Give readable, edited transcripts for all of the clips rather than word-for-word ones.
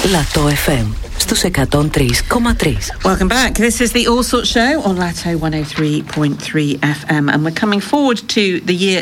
Lato FM στους 103,3. Welcome back. This is the All Sorts Show on Lato 103.3 FM, and we're coming forward to the year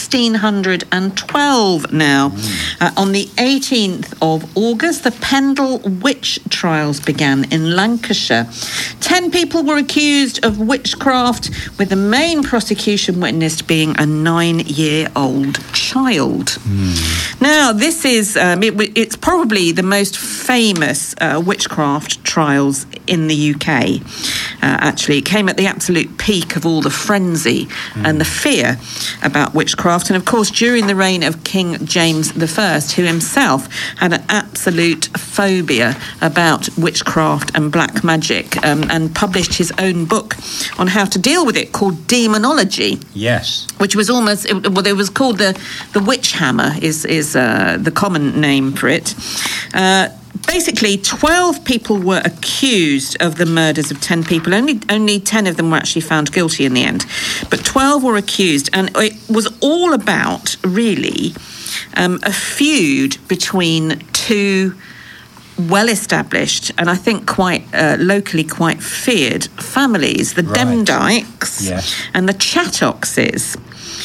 1612 now. On the 18th of August, the Pendle witch trials began in Lancashire. 10 people were accused of witchcraft, with the main prosecution witness being a 9-year-old child. Now, this is it's probably the most famous witchcraft trials in the UK. Actually, it came at the absolute peak of all the frenzy and the fear about witchcraft. And of course, during the reign of King James I, who himself had an absolute phobia about witchcraft and black magic, and published his own book on how to deal with it, called Demonology. Yes. Which was almost, it was called the Witch Hammer, is the common name for it. Basically, 12 people were accused of the murders of 10 people. Only 10 of them were actually found guilty in the end. But 12 were accused, and it was all about, really, a feud between two well-established and I think quite locally quite feared families, the Demdikes and the Chattoxes.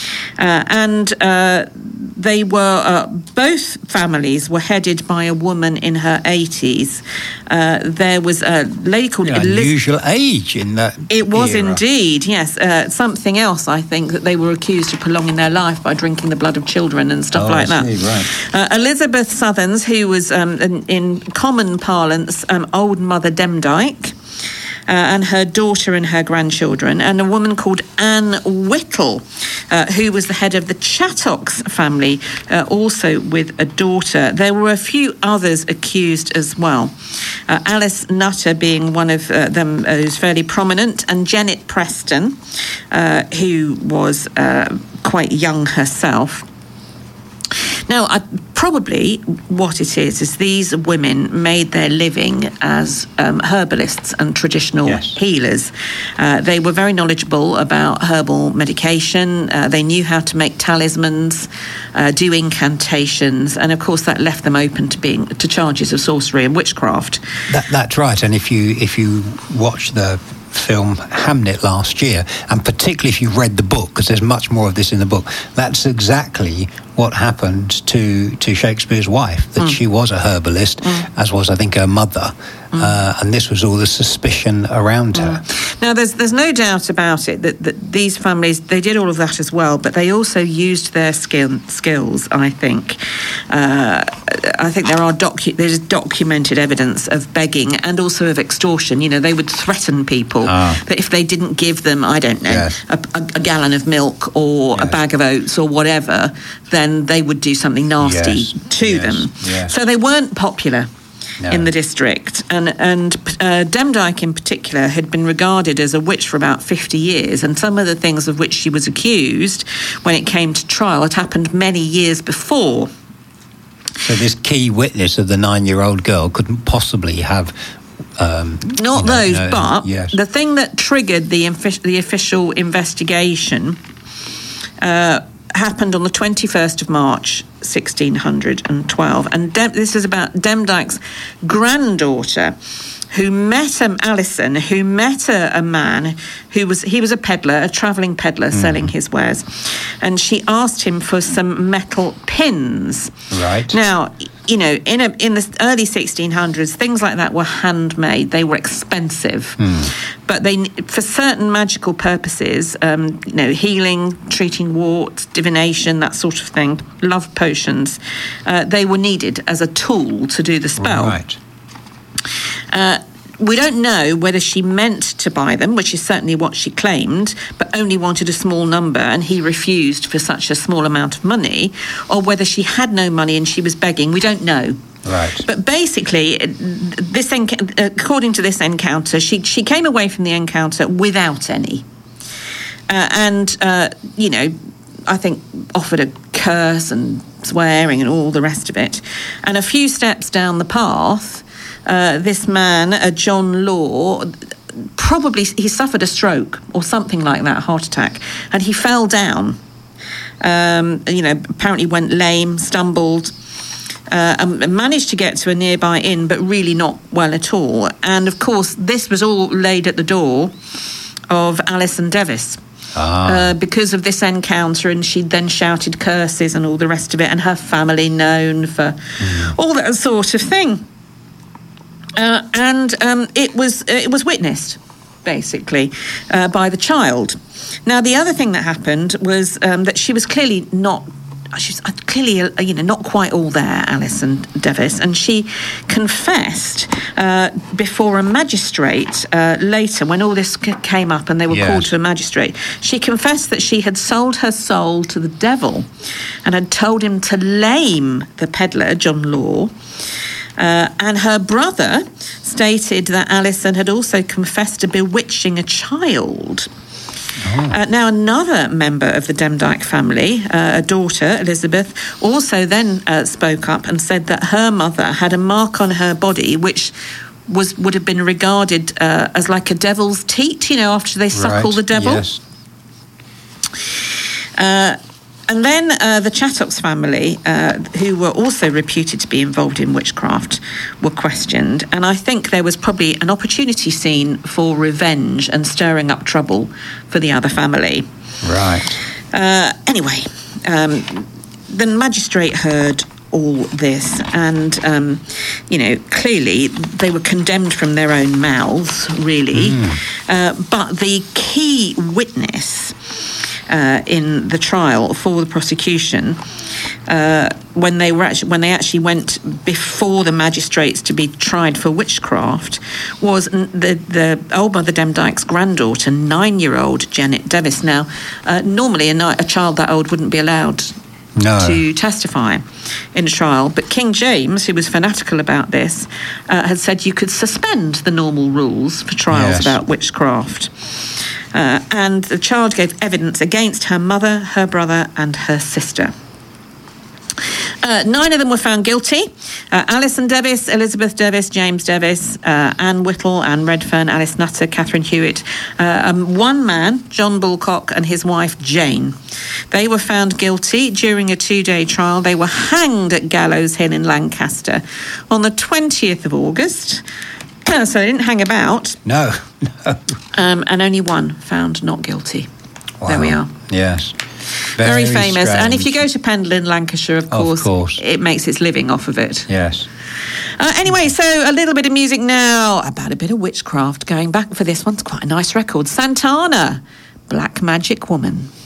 They were, both families were headed by a woman in her 80s. There was a lady called unusual age in that It was era. indeed, yes. Something else, I think, that they were accused of prolonging their life by drinking the blood of children and stuff like that. Right. Elizabeth Southerns, who was, in common parlance, Old Mother Demdike, and her daughter and her grandchildren, and a woman called Anne Whittle, who was the head of the Chattox family, also with a daughter. There were a few others accused as well. Alice Nutter being one of them, who's fairly prominent, and Janet Preston, who was quite young herself. Now, probably what it is these women made their living as herbalists and traditional healers. They were very knowledgeable about herbal medication. They knew how to make talismans, do incantations, and of course that left them open to charges of sorcery and witchcraft. That's right. And if you watch the film Hamnet last year, and particularly if you read the book, because there's much more of this in the book, that's exactly what happened to Shakespeare's wife, that she was a herbalist, as was, I think, her mother. And this was all the suspicion around her. Now, there's no doubt about it that these families, they did all of that as well, but they also used their skills, I think. I think there's documented evidence of begging and also of extortion. You know, they would threaten people that if they didn't give them, I don't know, a gallon of milk or a bag of oats or whatever, then they would do something nasty to them. So they weren't popular in the district. And Demdike in particular had been regarded as a witch for about 50 years, and some of the things of which she was accused when it came to trial had happened many years before. So this key witness of the 9-year-old girl couldn't possibly have... the thing that triggered the official investigation happened on the 21st of March, 1612. And this is about Demdike's granddaughter, who met Alison, who met a man he was a peddler, a travelling peddler selling his wares. And she asked him for some metal pins. Right. Now, you know, in the early 1600s, things like that were handmade. They were expensive. But for certain magical purposes, healing, treating warts, divination, that sort of thing, love potions, they were needed as a tool to do the spell. Right. We don't know whether she meant to buy them, which is certainly what she claimed, but only wanted a small number, and he refused for such a small amount of money, or whether she had no money and she was begging. We don't know. Right. But basically, according to this encounter, she came away from the encounter without any. I think offered a curse and swearing and all the rest of it. And a few steps down the path, this man, John Law, probably he suffered a stroke or something like that, a heart attack, and he fell down. Apparently went lame, stumbled. and managed to get to a nearby inn, but really not well at all. And, of course, this was all laid at the door of Alison Davis. Because of this encounter, and she'd then shouted curses and all the rest of it, and her family known for all that sort of thing. And it was witnessed, basically, by the child. Now, the other thing that happened was that she was clearly not quite all there, Alison Davis, and she confessed before a magistrate later, when all this came up and they were called to a magistrate. She confessed that she had sold her soul to the devil and had told him to lame the peddler, John Law. And her brother stated that Alison had also confessed to bewitching a child. Now, another member of the Demdike family, a daughter, Elizabeth, also then spoke up and said that her mother had a mark on her body which would have been regarded as like a devil's teat, after they suckle the devil. Yes. And then the Chattox family, who were also reputed to be involved in witchcraft, were questioned. And I think there was probably an opportunity seen for revenge and stirring up trouble for the other family. Right. Anyway, the magistrate heard all this and, clearly they were condemned from their own mouths, really. But the key witness in the trial for the prosecution, when they actually went before the magistrates to be tried for witchcraft, was the old Mother Demdike's granddaughter, 9-year-old Janet Davis. Now, normally a child that old wouldn't be allowed to testify in a trial, but King James, who was fanatical about this, had said you could suspend the normal rules for trials about witchcraft. And the child gave evidence against her mother, her brother, and her sister. 9 of them were found guilty. Alison Davis, Elizabeth Davis, James Davis, Anne Whittle, Anne Redfern, Alice Nutter, Catherine Hewitt. One man, John Bulcock, and his wife, Jane. They were found guilty during a 2-day trial. They were hanged at Gallows Hill in Lancaster on the 20th of August. So they didn't hang about. No. And only one found not guilty. Wow. There we are. Yes. Very famous. Strange. And if you go to Pendle in Lancashire, of course, it makes its living off of it. Yes. Anyway, so a little bit of music now about a bit of witchcraft. Going back for this one, it's quite a nice record. Santana, Black Magic Woman.